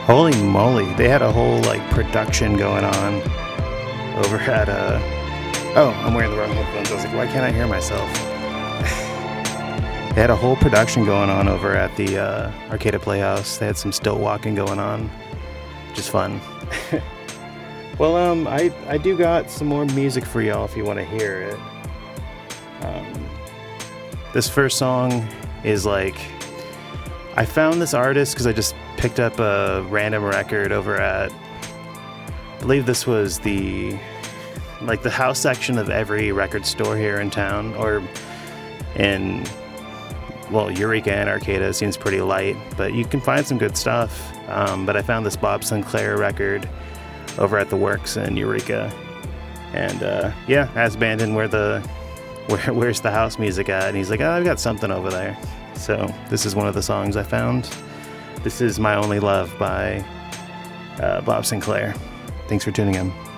Holy moly, they had a whole like production going on over at oh, I'm wearing the wrong headphones. I was like, why can't I hear myself? They had a whole production going on over at the Arcada Playhouse. They had some stilt walking going on. Just fun. Well, I do got some more music for y'all if you want to hear it. This first song is like, I found this artist because I just picked up a random record over at, I believe this was the house section of every record store here in town, or in, well, Eureka and Arcada seems pretty light, but you can find some good stuff. But I found this Bob Sinclair record over at the Works in Eureka, and yeah, asked Bandon where's the house music at, and he's like, oh, I've got something over there. So this is one of the songs I found. This is My Only Love by Bob Sinclair. Thanks for tuning in.